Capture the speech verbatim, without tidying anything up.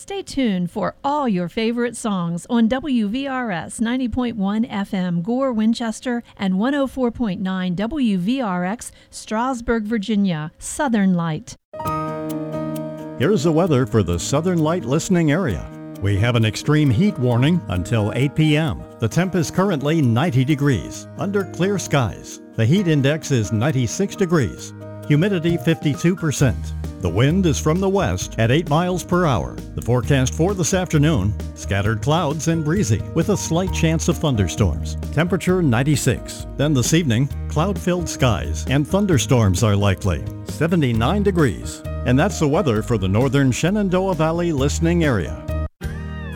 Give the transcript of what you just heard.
Stay tuned for all your favorite songs on W V R S ninety point one F M Gore, Winchester, and one oh four point nine W V R X Strasburg, Virginia. Southern Light. Here's the weather for the Southern Light listening area. We have an extreme heat warning until eight p.m. The temp is currently ninety degrees, under clear skies. The heat index is ninety-six degrees. Humidity fifty-two percent. The wind is from the west at eight miles per hour. The forecast for this afternoon, scattered clouds and breezy with a slight chance of thunderstorms. Temperature ninety-six. Then this evening, cloud-filled skies and thunderstorms are likely. seventy-nine degrees. And that's the weather for the northern Shenandoah Valley listening area.